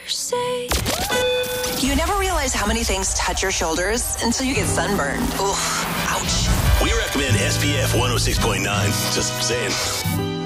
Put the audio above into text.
say. You never realize how many things touch your shoulders until you get sunburned. Oof, ouch. We recommend SPF 106.9. Just saying.